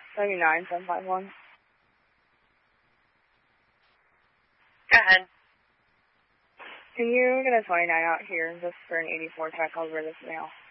79751. Go ahead. Can you get a 29 out here just for an 84 check over this mail?